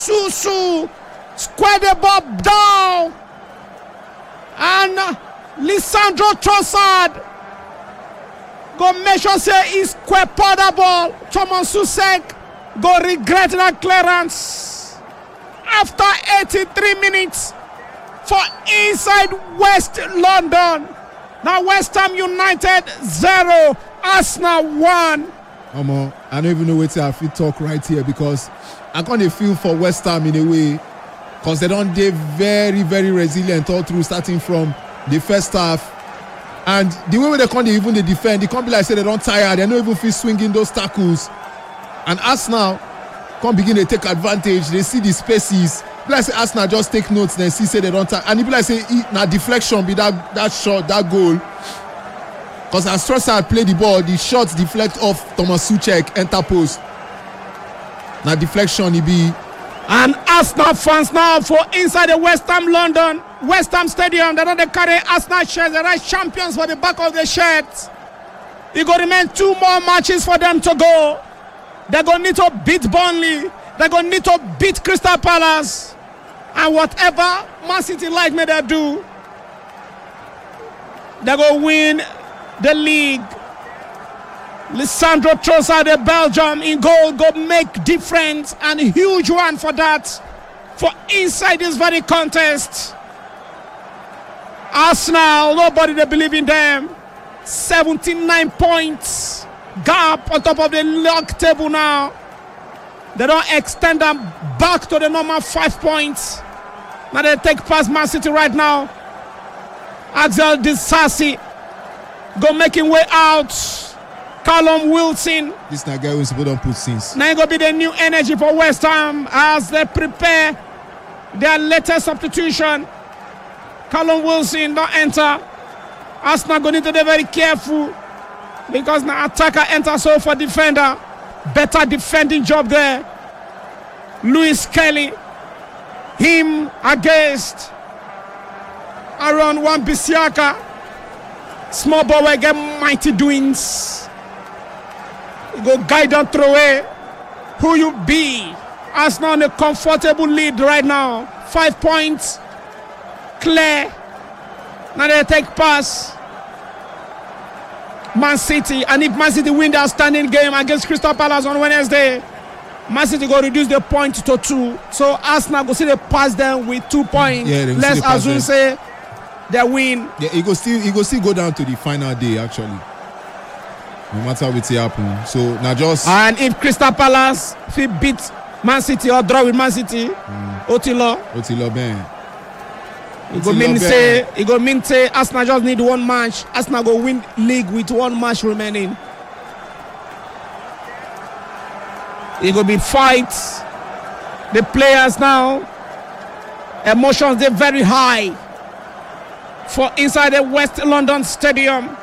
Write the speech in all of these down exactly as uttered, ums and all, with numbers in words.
Susu square the ball down, and Lisandro Trossard go make sure say he square part the ball. Thomas Susek go regret that clearance after eighty-three minutes for inside West London. Now West Ham United zero, Arsenal one. Um, I don't even know what I feel talk right here, because I can't feel for West Ham in a way, because they don't they very very resilient all through, starting from the first half, and the way they can't even they defend, they can't be like say they don't tire, they don't even feel swinging those tackles, and Arsenal can't begin to take advantage. They see the spaces. Be like say Arsenal just take notes, then see say they don't tire, and it be like say now deflection be that that shot, that goal. Because as Trossard play the ball, the shots deflect off Thomas Soucek, enter post. Now deflection it be. And Arsenal fans now for inside the West Ham London, West Ham Stadium, they don't they carry Arsenal shirts, they write champions for the back of the shirts. It go remain two more matches for them to go. They're going to need to beat Burnley. They're going to need to beat Crystal Palace. And whatever Man City like me they do, they're going to win the league. Lisandro Trossard, the Belgium in goal, go make difference, and a huge one for that, for inside this very contest. Arsenal, nobody they believe in them. seventy-nine points gap on top of the log table now. They don't extend them back to the normal five points. Now they take past Man City right now. Axel Disasi go making way out. Callum Wilson. This na guy who's supposed to put since. Now going to be the new energy for West Ham as they prepare their latest substitution. Callum Wilson don't enter. Arsenal going to be very careful, because now attacker enters so for defender. Better defending job there. Lewis Kelly. Him against Aaron Wan-Bissaka. Small boy will get mighty doings. You go guide and throw away. Who you be? Arsenal on a comfortable lead right now. Five points. Clear. Now they take pass. Man City. And if Man City win their standing game against Crystal Palace on Wednesday, Man City go reduce the point to two. So Arsenal go see they pass them with two points. Yeah, let's assume say they win. Yeah, it go still it go still go down to the final day actually. No matter what happen. So now just and if Crystal Palace if he beat Man City or draw with Man City, mm. Otilo. Otilo Ben. It go mean say it go mean say Arsenal just need one match. Arsenal go win league with one match remaining. It go be fights. The players now, emotions they're very high for inside the West London Stadium.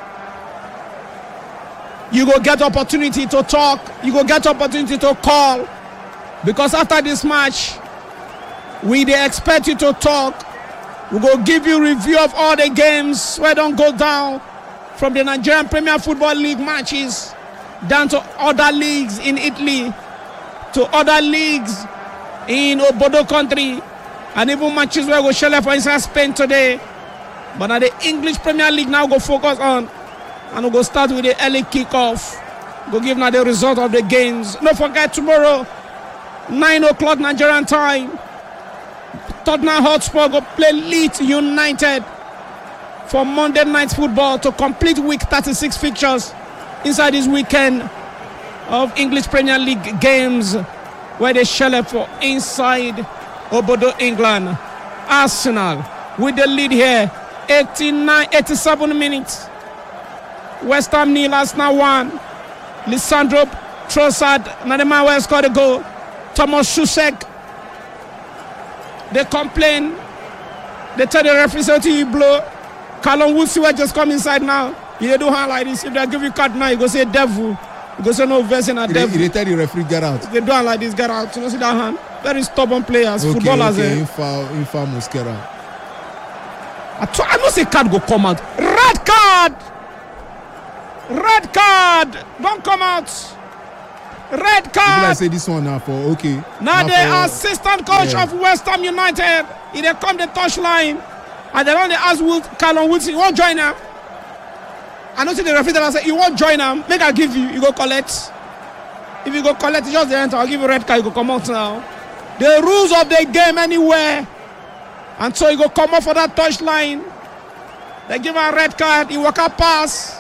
You go get opportunity to talk. You go get opportunity to call, because after this match, we they expect you to talk. We go give you review of all the games where don't go down, from the Nigerian Premier Football League matches down to other leagues in Italy, to other leagues in Obodo country, and even matches where we go share for instance Spain today. But now the English Premier League now go focus on, and we'll go start with the early kickoff. Go give now the result of the games. Don't forget tomorrow, nine o'clock Nigerian time, Tottenham Hotspur go play Leeds United for Monday night football to complete week thirty-six fixtures inside this weekend of English Premier League games, where they shell for inside Obodo, England. Arsenal with the lead here, eighty-nine, eighty-seven minutes. West Ham nil, Arsenal one. Lisandro Trossard, now the man who scored a goal. Thomas Soucek. They complain. They tell the referee until you blow. Callum Wilson will just come inside now. You do hand like this. If they give you card now, you go say devil. You go say no verse in a devil. They tell the referee get out. They do hand like this, get out. You know, see that hand? Very stubborn players, okay, footballers. Okay, eh? Infa, Infa must get out. I, t- I know say card go come out. Red card! Red card! Don't come out. Red People card. like say this one now for okay. Now now the for- assistant coach yeah. of West Ham United, he dey come the touchline, and they don dey ask Wil- Callum Wilson, you wan join am? I know say the referee tell am say you wan join am, make I give you, you go collect. If you go collect, you just dey enter, I'll give you red card, you go come out now. The rules of the game anywhere, and so you go come out for that touchline. They give am red card, he waka pass.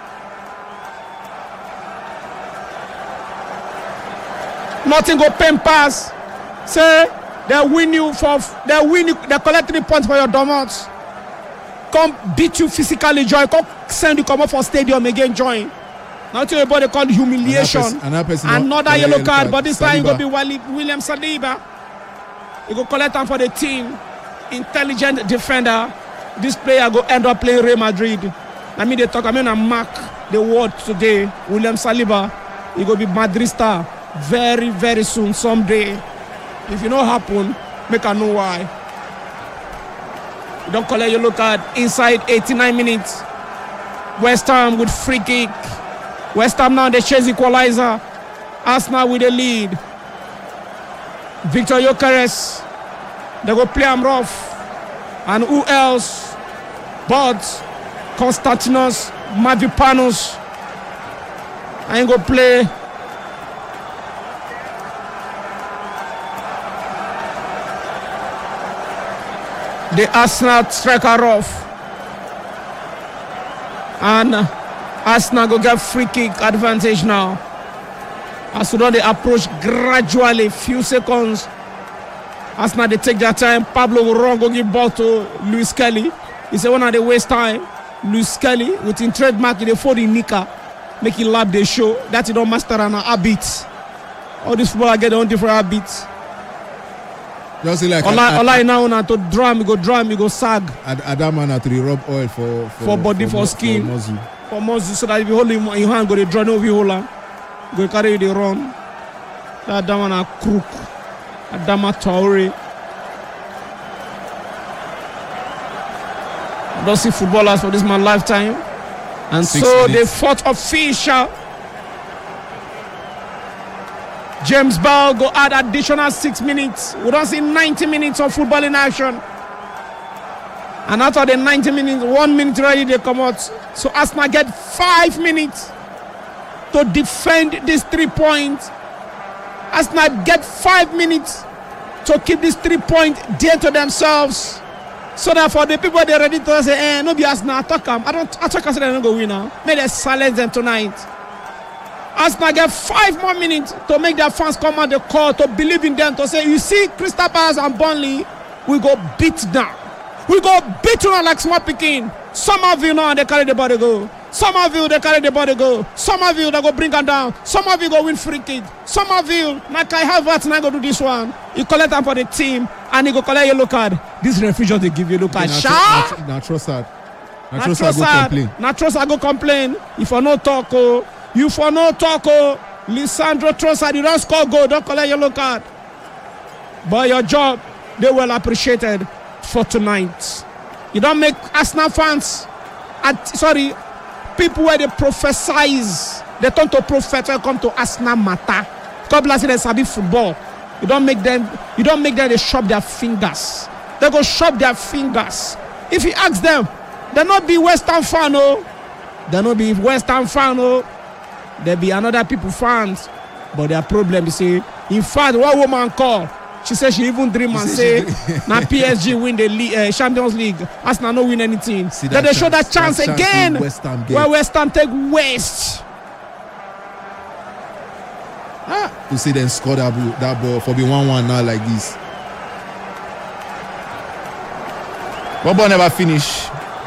Nothing go pen pass. Say they win you for they win you, they collect three points for your donuts. Come beat you physically, join. Come send you come up for stadium again, join. Now to everybody called humiliation. Another person- another person Another not- yellow yellow card, card. but this time it go Saliba. be Wally, William Saliba. He go collect them for the team. Intelligent defender. This player go end up playing Real Madrid. I mean they talk. I mean I mark the word today. William Saliba. He go be Madrid star very very soon someday. If it no happen, make I know why. You don't collect yellow card inside eighty-nine minutes. West Ham with free kick. West Ham now they chase equalizer. Arsenal with the lead. Victor Gyökeres. They go play him rough. And who else but Konstantinos Mavropanos. I ain't go play. The Arsenal striker off. And uh, Arsenal go get free kick advantage now. As soon as they approach gradually, few seconds. Arsenal they take their time. Pablo will run, go give ball to Luis Kelly. He said one of the waste time. Luis Kelly with his trademark in the forty Nika. Make him lap the show. That he don't master an habit. All these footballers get their own different habits. Just say like Ola, Ad- Ola now na to drum, you go drum, you go sag Ad- Adama na to dey rub oil for For body, for mu- skin. for muscle. for muscle so that if you hold him in your hand, go the draw, no you hold am. Go carry you the run. That Adama na crook. Adama Traore. I don't see footballers for this man lifetime. And Six so the minutes. fourth official, James Bell, go add additional six minutes. We don't see ninety minutes of football in action. And after the ninety minutes, one minute ready they come out. So Arsenal get five minutes to defend these three points. Arsenal get five minutes to keep these three points dear to themselves. So that for the people they're ready to say, eh, no be Arsenal, attack them. I don't attack us, they don't go win now. May they silence them tonight. Arsenal get five more minutes to make their fans come on the court, to believe in them, to say, you see, Crystal Palace and Burnley, we go beat down. We go beat you like small picking. Some of you now, they carry the body go. Some of you, they carry the body go. Some of you, they go bring them down. Some of you go win free kick. Some of you, like Kai Havertz, now go do this one. You collect them for the team, and you go collect yellow card. This refuge they give you yellow card. Na Sha! Tro- na Trossard. Na Na Trossard go complain. Trossard, na Trossard go complain. If for no talk, oh, you for no talk, oh, Lisandro Trossard, you don't score goal, don't collect yellow card. But your job, they well appreciated for tonight. You don't make Arsenal fans, at, sorry, people where they prophesize, they turn to prophet when come to Arsenal matter. God bless you, they sabi football. You don't make them, you don't make them they shop their fingers. They go shop their fingers. If you ask them, they not be West Ham fan, oh. They not be West Ham fan, oh. There be another people fans, but their problem is say, in fact, one woman call. She said she even dream and say, now P S G win the league, uh, Champions League. Arsenal no win anything. See Then that they show that chance- chance that chance again. wey West Ham get. Where West Ham take West. Ah, to see them score that ball, that ball for be one one now like this. But ball never finish.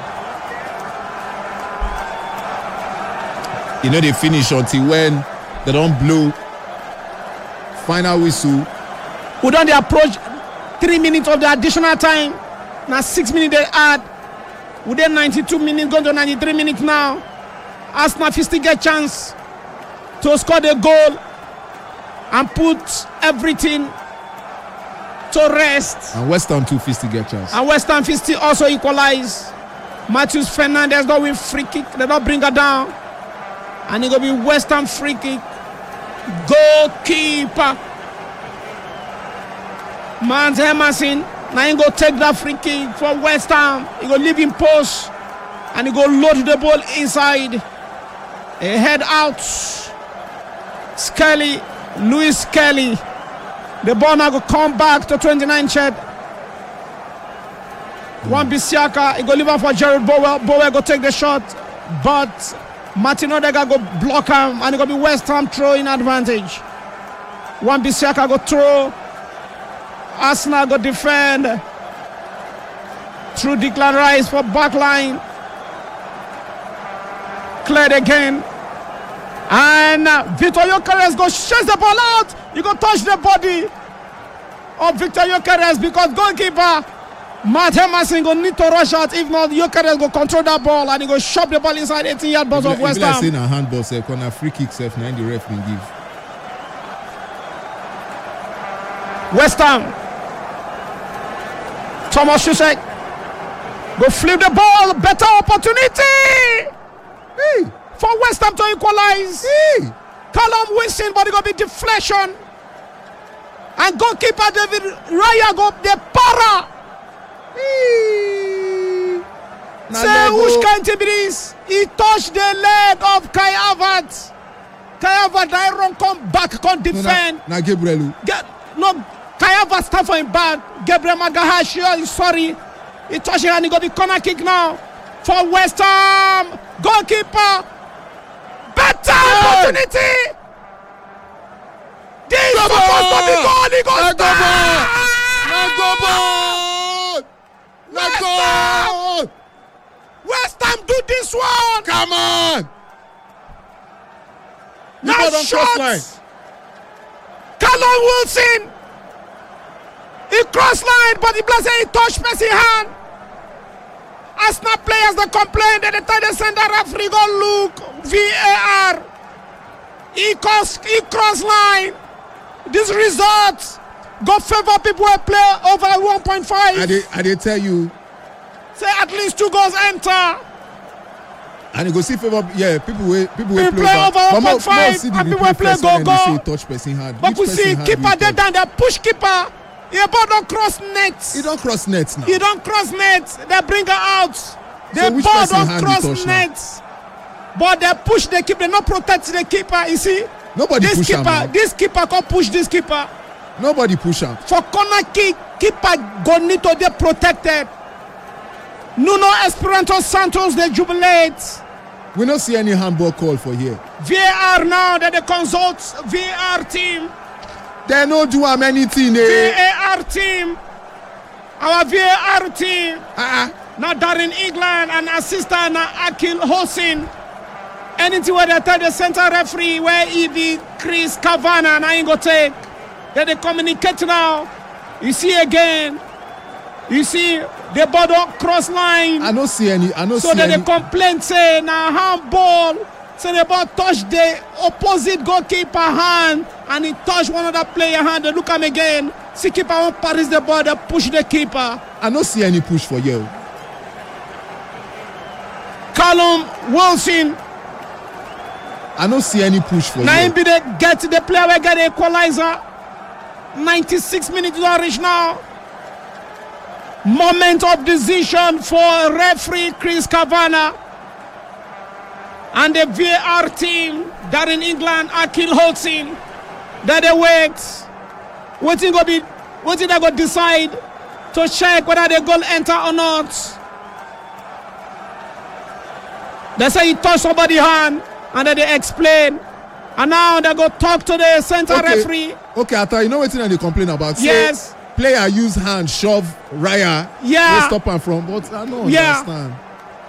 You know they finish until when they don't blow final whistle. We don't they approach three minutes of the additional time. Now six minutes they add. We then ninety-two minutes, going to ninety-three minutes now. Arsenal still get chance to score the goal and put everything to rest. And West Ham too fit still get chance. And West Ham still also equalize. Matheus Fernandes don't win free kick. They don't bring her down. And it will be West Ham free kick. goalkeeper. Mans Emerson. Now he go take that free kick for West Ham. He go leave him post and he go load the ball inside. A head out. Skelly, Louis Skelly. The ball now go come back to twenty-nine Ched. Wan Bissaka, he go leave him for Jared Bowen. Bowen go take the shot, but Martin Odegaard go block him, and it go be West Ham throwing advantage. Wan Bissaka go throw. Arsenal go defend through Declan Rice for back line. Cleared again. And uh, Victor Gyökeres go chase the ball out. He go touch the body of Victor Gyökeres because goalkeeper Matt Emerson go need to rush out. If not, Gyökeres go control that ball and he go shove the ball inside eighteen yard box of West Ham. If you like saying a handball, say corner free kick, self nine the ref will give. West Ham. Thomas Tuchel go flip the ball. Better opportunity. Hey. For West Ham to equalize. Hey. Callum Wilson, but it go be deflection. And goalkeeper David Raya go the para. Hey. Say which kind of this? He touched the leg of Kai Havertz. Kai Havertz Iron come back, come defend. No, na, na Gabriel. Get, no, Kai Havertz stand for him back. Gabriel Magalhaes, sorry. He touched it and he got the corner kick now for West Ham. Goalkeeper. Better yeah. Opportunity. This is supposed to be goal. He goes back. Let's go ball. Let's go. West Ham do this one. Come on. Now shot. Callum Wilson. He cross line, but he blessed he touched Messi hand. Arsenal players they complain that the third center referee go look V A R. He cross he cross line. This result go favor people who play over one point five. I did, I did tell you. Say at least two goals enter. And you go see favor, yeah. People will people will play, play over, over one point five. And people will play go go. Touch person hand. But we see keeper dead down there, push keeper. He about don't cross nets. He don't cross nets now. He don't cross nets. They bring her out. The so ball don't cross nets. But they push the keeper. They not protect the keeper. You see. Nobody this push keeper. him. This keeper can push this keeper. Nobody push him. For corner kick, keeper go need to be protected. Nuno Espirito Santos they jubilate. We don't see any handball call for here. V A R now that they consult V A R team. They don't do how many things. Eh? V A R team. Our V A R team. Uh-uh. Now Darren England and assistant Akil Hossein. Anything where they tell the center referee where he be Chris Kavanagh and I ain't go take. Then they communicate now. You see again. You see the ball don't cross line. I don't see any. I don't so see then any. they complain say now handball. So the ball touch the opposite goalkeeper hand and he touch one other player hand. They look at him again. See keeper won't pass the ball. They push the keeper. I don't see any push for you. Callum Wilson. I don't see any push for now you. Now be the get the player will get the equalizer. ninety-six minutes to reach now. Moment of decision for referee Chris Kavanagh. And the V A R team, Darren England, Akil Hossein, that they wait. Waiting go be, waiting they go decide to check whether the goal enter or not. They say he touched somebody's hand, and then they explain. And now they go talk to the center okay. referee. Okay, I thought you know what they complain about. Yes. So, player use hand, shove Raya. Yeah. Stop him from, but I don't yeah. understand.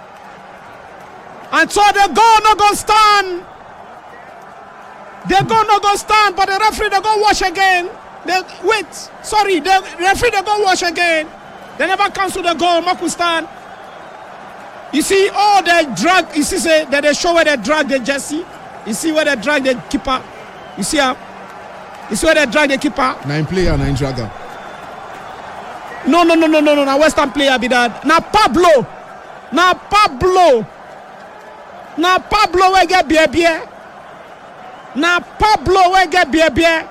And so the goal no go stand. The goal no go stand, but the referee they go watch again. They wait, sorry, the referee they go watch again. They never cancel the goal, Marcus stand. You see all the drag, you see say that they show where they drag the jersey. You see where they drag the keeper. You see how uh, you see where they drag the keeper. Nine player, nine dragger. No, no, no, no, no, no, now Western player be that. Now Pablo. Now Pablo. Now Pablo will get beer beer. Now Pablo will get beer beer.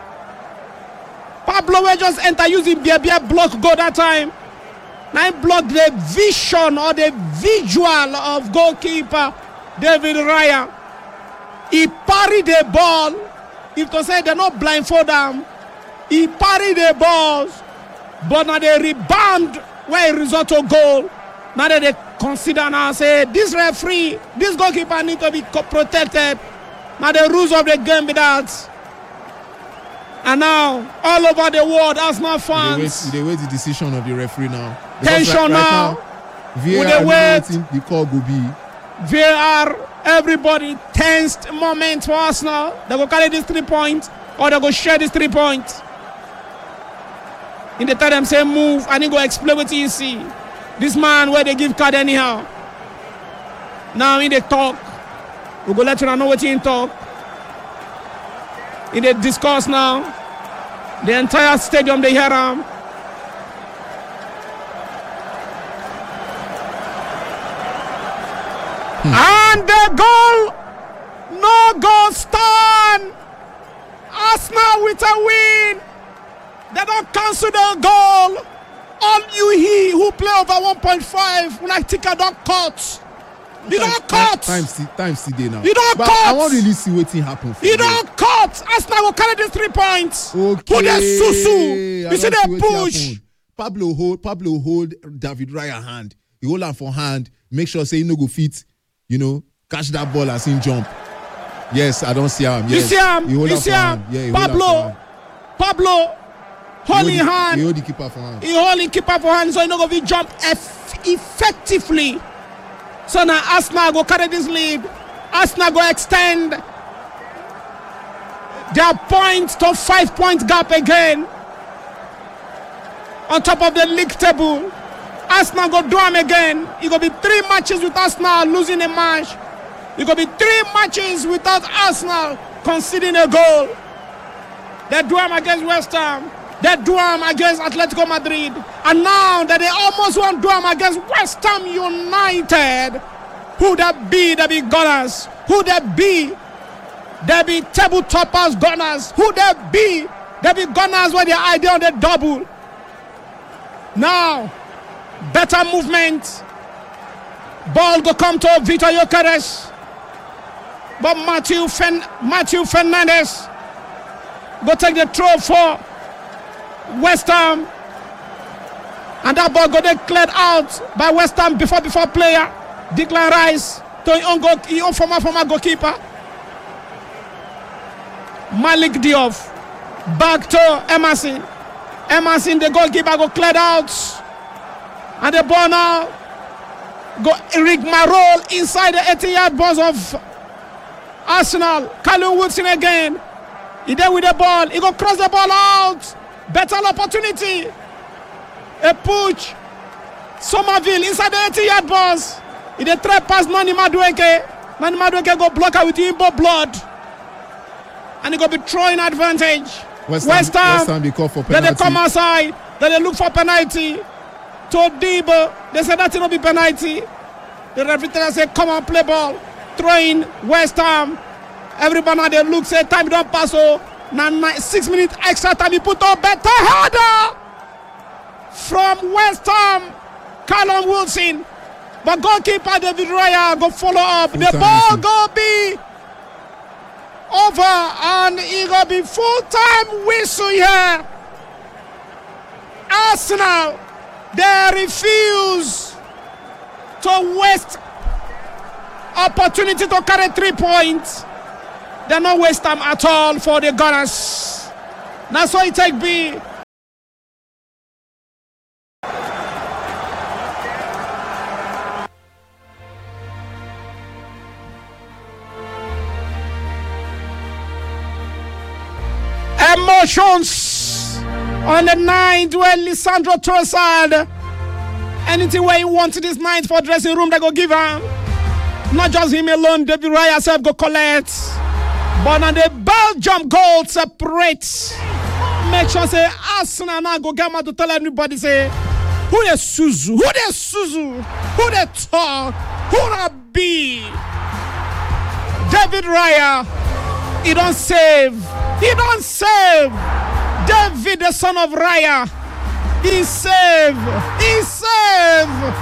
Pablo will just enter using beer beer block goal that time. Now he blocked the vision or the visual of goalkeeper David Raya. He parried the ball. If to say they're not blindfold them, he parried the balls, but now they rebound where it result to goal. Now that they consider now say this referee, this goalkeeper need to be protected. Now the rules of the game be that. And now all over the world, Arsenal fans. They wait, they wait the decision of the referee now. Tension right, right now. now V A R waiting, the call go be. V A R, everybody tensed moment for Arsenal. They go carry this three points or they go share this three points. In the third them say move and he go explain what you see. This man where they give card anyhow. Now in the talk, we go let you know what you talk. In the discourse now, the entire stadium they hear him. Hmm. And the goal, no goal stand. Arsenal with a win. They don't cancel the goal. All you he who play over one point five when I think I don't cut. You don't cut. Time still time still there now. You don't but cut. I won't really see what happen. You don't cut. Arsenal will carry these three points. Okay. Who the susu? You see the push. Pablo hold Pablo hold David Raya hand. He hold him for hand. Make sure say he no go fit. You know, catch that ball as him jump. Yes, I don't see him. Yes. You see him. He hold you him see for him. hand. Yeah, he Pablo. hold him for hand. Pablo. Holding hand. He hold the keeper for hand. He hold the keeper for hand, so he no go fit jump eff- effectively. So now Arsenal go carry this lead. Arsenal go extend their point to five point gap again. On top of the league table. Arsenal go do them again. It go be three matches with Arsenal losing a match. It go be three matches without Arsenal conceding a goal. They do them against West Ham. They do them against Atletico Madrid. And now that they almost want to do them against West Ham United. Who that be? They be Gunners. Who that be? They be table toppers Gunners. Who that be? They be Gunners where they idea on the double. Now, better movement. Ball go come to Vitor Gyökeres. But Matthew Fen- Matthew Fernandes go take the throw for West Ham. And that ball go then cleared out by West Ham before before player Declan Rice to his own, go- his own former former goalkeeper Malik Diouf. Back to Emerson. Emerson the goalkeeper go cleared out. And the ball now go Eric Marol inside the eighty-yard box of Arsenal. Callum Wilson again. He there with the ball. He go cross the ball out. Better opportunity. A push. Somerville inside the eighty-yard box. He dey try pass Nani Madueke. Nani Madueke go block her with Imbo blood. And he go be throwing advantage. West Ham, West Ham, West Ham they call for then penalty. they come outside. Then they look for penalty. To Debo. They say that will be penalty. The referee say, come on, play ball. Throwing West Ham. Everybody now they look, say time don't pass. So now nine, six minutes extra time. He put on better header from West Ham. Callum Wilson. But goalkeeper David Raya go follow up. Full the time ball whistle. go be over and it go be full time whistle here. Arsenal, they refuse to waste opportunity to carry three points. They not waste time at all for the Gunners. That's why it take B. Emotions on the ninth where Lisandro Trossard. Anything where he wants this night for dressing room, they go give him. Not just him alone, David Raya self go collect. But on the Belgium goal separate. Make sure say Arsenal now go get out to tell everybody say who the Suzu, who the Suzu, who the talk, who the be. David Raya He don't save. He don't save. David, the son of Raya. He save. He save.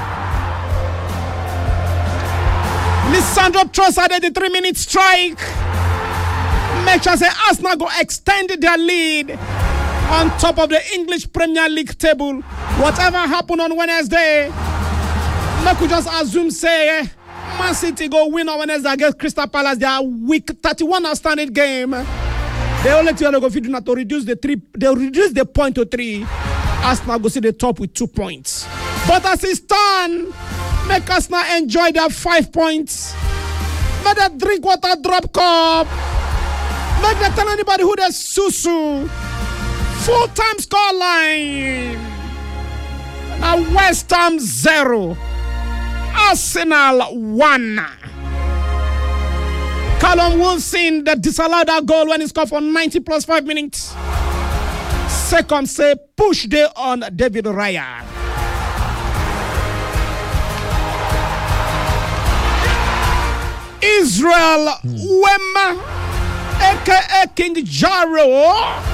Lisandro Trossard at the three-minute strike. Make sure say Arsenal go extend their lead on top of the English Premier League table. Whatever happened on Wednesday, make we just assume say Man City go win on Wednesday against Crystal Palace. Their week thirty-one outstanding game. They only thing they go fit do not to reduce the three. They reduce the point to three. Arsenal go see the top with two points. But as it's done, make Arsenal enjoy their five points. Make them drink water drop cup. Make them tell anybody who they susu. Full-time scoreline. Now West Ham zero. Arsenal one. Callum Wilson that disallowed that goal when he scored for ninety plus five minutes. Second say push day on David Raya. Israel Wema, aka King Jaro.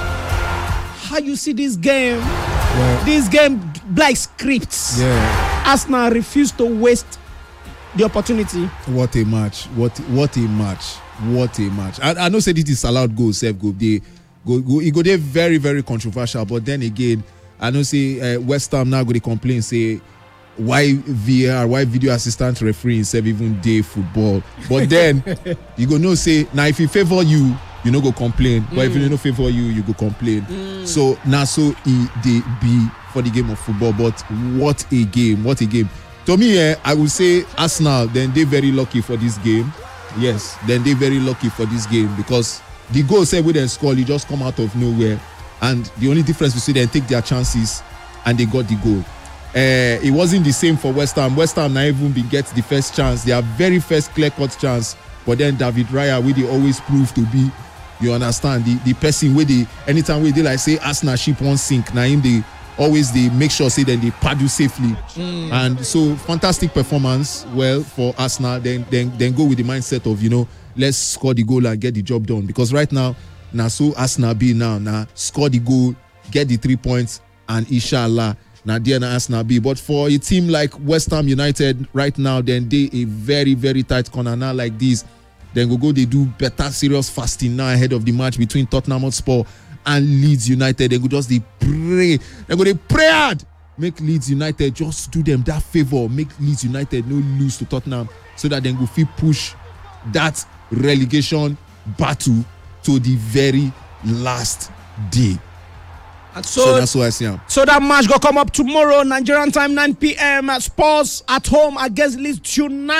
How you see this game? Yeah. This game like scripts. Yeah. Arsenal refused to waste the opportunity. What a match! What what a match! What a match! I, I know say this is allowed goal, safe goal. They go go. It go there very very controversial. But then again, I know say uh, West Ham now go to complain say why V A R, why video assistant referee instead even day football. But then you go no say now if he favor you, you no go complain. Mm. But if you no favor you, you go complain. Mm. So now so e dey be for the game of football. But what a game! What a game! To me, eh, I would say Arsenal, then they're very lucky for this game. Yes, then they're very lucky for this game because the goal said we didn't score, you just come out of nowhere. And the only difference we see, they take their chances and they got the goal. Uh, it wasn't the same for West Ham. West Ham now even be gets the first chance, their very first clear-cut chance. But then David Raya, where they always prove to be, you understand, the, the person where they, anytime where they like say Arsenal ship won't sink, now him they always they make sure say then they paddle safely. Mm. And so fantastic performance well for Arsenal. Then then then go with the mindset of, you know, let's score the goal and get the job done. Because right now, now so Arsenal be now now score the goal, get the three points, and inshallah now there na Arsenal be. But for a team like West Ham United right now, then they a very very tight corner now like this. Then go go they do better serious fasting now ahead of the match between Tottenham Hotspur and Leeds United. They go just they pray. They go they pray hard. Make Leeds United just do them that favor. Make Leeds United no lose to Tottenham so that they go fit push that relegation battle to the very last day. And so, so that's what I see. So that match go come up tomorrow, Nigerian time, nine p.m. Spurs at home against Leeds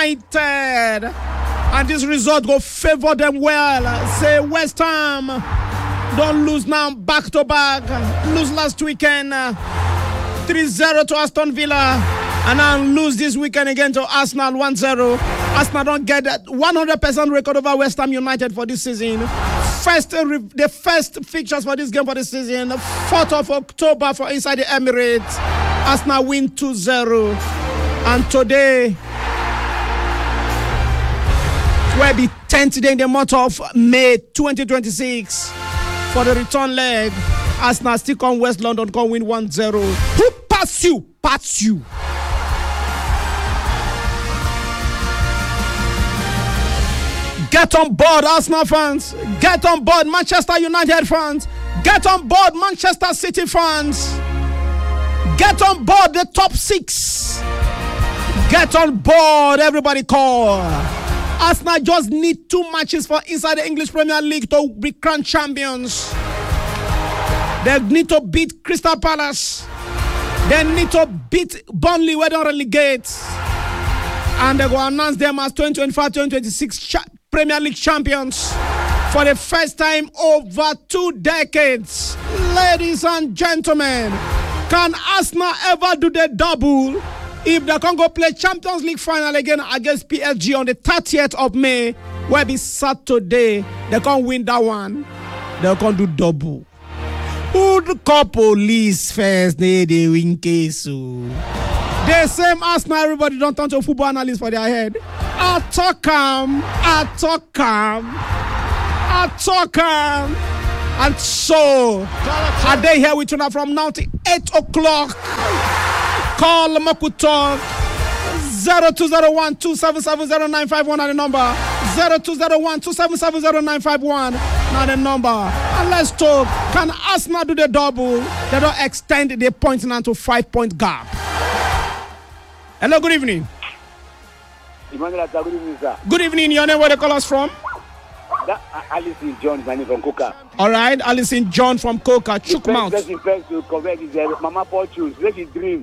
United. And this result go favor them well. Say West Ham don't lose now, back to back. Lose last weekend, three zero to Aston Villa. And now lose this weekend again to Arsenal, one zero. Arsenal don't get that one hundred percent record over West Ham United for this season. First, uh, the first fixtures for this game for this season, fourth of October for inside the Emirates. Arsenal win two zero. And today, it will be tenth day in the month of May twenty twenty-six. For the return leg, Arsenal still come West London, come win one zero. Who pass you? Pass you. Get on board, Arsenal fans. Get on board, Manchester United fans. Get on board, Manchester City fans. Get on board, the top six. Get on board, everybody call. Arsenal just need two matches for inside the English Premier League to be crowned champions. They need to beat Crystal Palace. They need to beat Burnley where they relegate. And they go announce them as twenty twenty-five twenty twenty-six cha- Premier League champions for the first time over two decades. Ladies and gentlemen, can Arsenal ever do the double? If they can go play Champions League final again against P S G on the thirtieth of May, where be Saturday, they can win that one. They can do double. Who the call police first? They they win case. So the same Arsenal, everybody don't turn to football analyst for their head. I talk calm, I talk calm, I are talking. And so, are they here with you from now to eight o'clock? Call Makutalk. zero two zero one two seven seven zero nine five one are the number. zero two zero one two seven seven zero nine five one are the number. And let's talk. Can Arsenal do the double? They don't extend the point now to five point gap. Hello, good evening. Emmanuel, good evening, sir. Good evening. Your name, where they call us from? That uh, Alison John is my name from Coca. All right, Alison John from Coca. Chook mouth. The first person to correct is uh, Mama Fortune. Let his dream.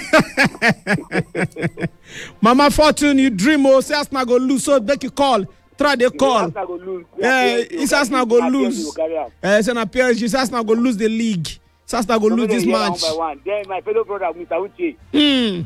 Mama Fortune, you dream, oh, say Arsenal go lose, so make you call. Try the call. Arsenal go lose. Yeah, it's Arsenal go lose. Eh, it's an P S G. It's Arsenal go lose the league. It's Arsenal go lose this match. One by one. Then my fellow brother, Mister Uche. Hmm.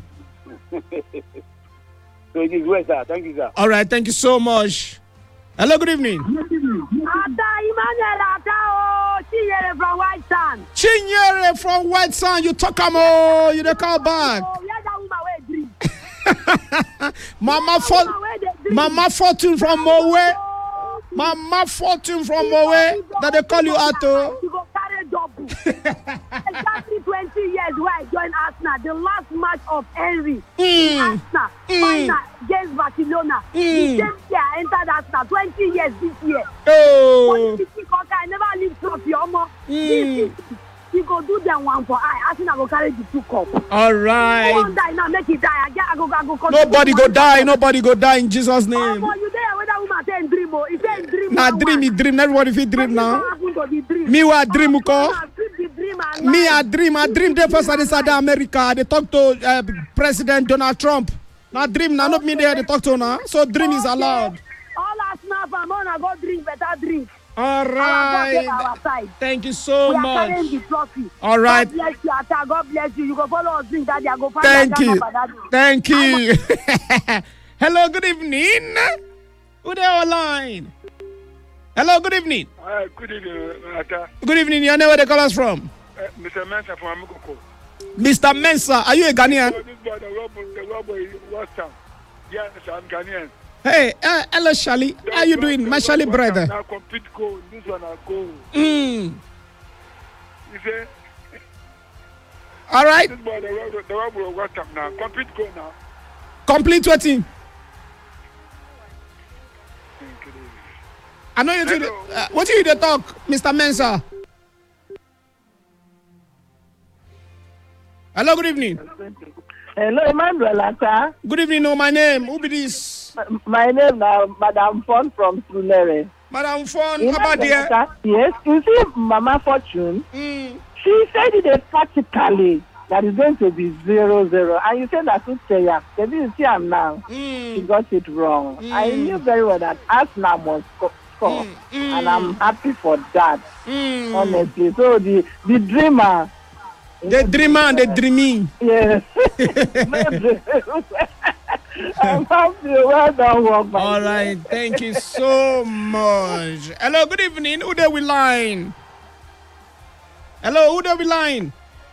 So it is well, sir. Thank you, sir. All right, thank you so much. Hello, good evening. Ata Emmanuel Ata oh, Chinyere from White Sand. Chinyere from White Sand, you talk am you dey call back. Oh, where that woman wey dream? Mama Fort, Mama Fortune from Mowe. Mama Fortune from Mowe. That they call you Ato. You go carry double. Exactly twenty years where I joined Arsenal. The last match of Henry. Mm. Arsenal. Mm. Final against Barcelona. Mm. The same year I entered Arsenal. twenty years this year. Oh. I never leave trophy. Almost. Mm. He go do them one for I. Arsenal go carry the two cup. All right. One die now, make it die. I get, I go, I go. Nobody go die. Nobody go die in Jesus' name. Oh, you there? Whether woman say dream or if say dream. Nah, dream, he dream. Everybody feel dream now. Me wa dream ko. Me I dream. I dream. There for South America. They talk to uh, President Donald Trump. Now dream. Now not me there. They talk to now. So dream is allowed. All Arsenal fans, I go drink better drink. All right. Our side. Thank you so we much. Are carrying the trophy. All right. God bless you, Ata. God bless you. You go follow us drink that. I go find Thank you. That Thank you. Hello, good evening. Who there online? Hello, good evening. Uh, good evening, Ata. Good evening. Your name, where they call us from? Uh, Mister Mensa from Amukoko. Mister Mensa, are you a Ghanaian? Oh, this boy, the robber, the robber is Western. Yes, I'm Ghanaian. Hey, uh, hello, Shali. How you doing, my Shali brother? Now compete goal. This one I go. Mm. You say? All right. This boy, the robber, the robber of Western now. Compete goal now. Complete what team? I know you do. Uh, what do you dey talk, Mister Mensa? Hello, good evening. Hello, Emmanuel Ata. Good evening. No, my name. Who be this? My name is Madam Fon from Sulere. Madam Fon, how about there? Yes, you see, Mama Fortune, Mm. she said it practically that is going to be zero zero. And you said that to Cheya. Can you see him now? She Mm. got it wrong. Mm. I knew very well that Arsenal must sco- score. Mm. Mm. And I'm happy for that, Mm. honestly. So the, the dreamer. The dreamer and the dreaming. Yes. I'm happy. Well done, work. All right, thank you so much. Hello, good evening. Who there we line? Hello, who there we line?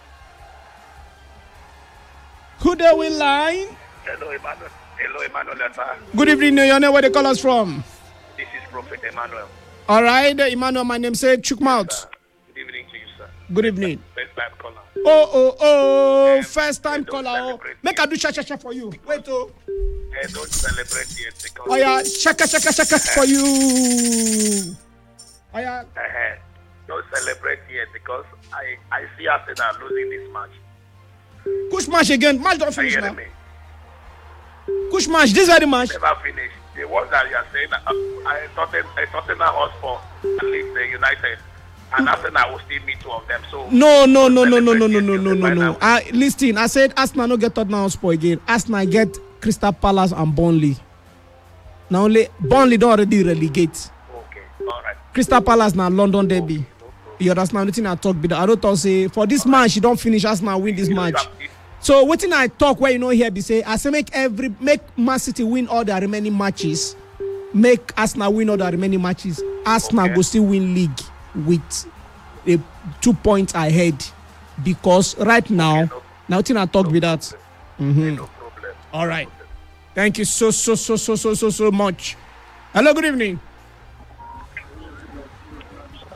Who there we line? Hello, Emmanuel. Hello, Emmanuel. Ata. Good evening. Your name, where they call us from? This is Prophet Emmanuel. All right, Emmanuel. My name say Chukmouth. Good evening to you, sir. Good evening. First time caller. Oh oh oh! Um, First time don't caller. Oh. celebrate Make yet. I do cha cha cha for you. Wait oh. Uh, don't celebrate yet because Oh yeah, shaka shaka shaka for you. Oh yeah. uh, don't celebrate yet because I I see Arsenal losing this match. Push match again. Match don't Are you finish now. hearing me? Push match. This very match. Never finished. The ones that you are saying, uh, I thought I thought Hotspur and leave the United, and Arsenal will still meet two of them. So No, no, no, no, no, no, no, celebrate no, yet no, till no, the no. final. I listen. I said Arsenal no get Tottenham Hotspur again. Arsenal get Crystal Palace and Burnley. Now only Burnley don't already relegate. Okay, all right. Crystal Palace now London derby. You understand? Nothing I talk, but I don't talk say for this match you don't finish Arsenal win this You know, match. you have- So what thing I talk where you know here be say I say make every make Man City win all the remaining matches, make Arsenal win all the remaining matches. Arsenal Okay. go still win league with a two points ahead because right now, no- now thing I talk with that. Mm-hmm. No problem. All right, thank you so so so so so so so much. Hello, good evening.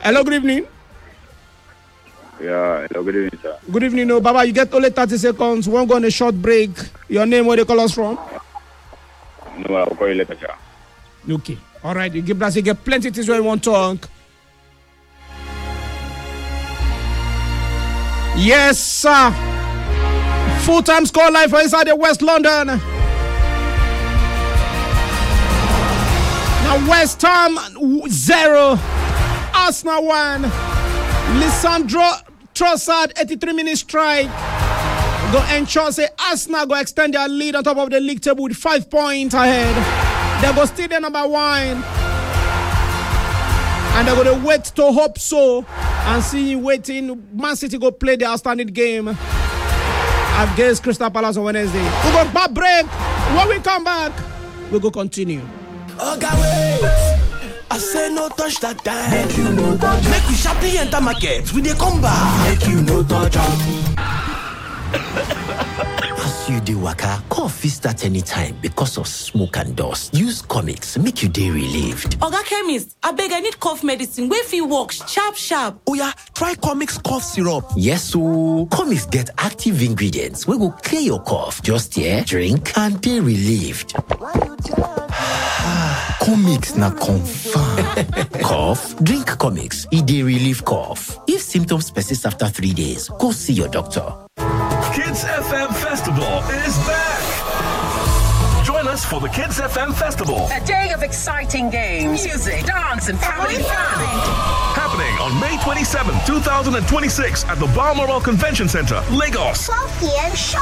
Hello, good evening. Yeah, hello, good evening, sir. Good evening, no, Baba. You get only thirty seconds. One go on a short break. Your name, where they call us from? No, I'll call you later, sir. Okay. All right. You give us, you get plenty of things where you want to talk. Yes, sir. Full-time score live for inside the West London. Now West Ham zero, Arsenal one. Lisandro Trossard eighty-three minute strike. Go ensure say Arsenal go extend their lead on top of the league table with five points ahead. They go still the number one. And they're going to wait to hope so and see waiting. Man City go play the outstanding game against Crystal Palace on Wednesday. We go back break. When we come back, we go continue. Okay, wait. I say no touch that time. Make you no touch. Make we sharply enter market. We dey come back. Make you no touch. As you dey waka, cough fit start anytime because of smoke and dust. Use Comics make you dey relieved. Oga chemist, abeg I need cough medicine wey fit work sharp sharp. Oya, try Comics cough syrup. Yes ooo, Comics get active ingredients wey go clear your cough. Just here, drink and dey relieved. Comics na confirm. Cough? Drink Comics. E dey relieve cough. If symptoms persist after three days, go see your doctor. Kids F M Festival is back. Join us for the Kids F M Festival. A day of exciting games, music, dance, and family fun. Happening on May twenty-seventh, twenty twenty-six at the Balmoral Convention Center, Lagos. twelve p.m.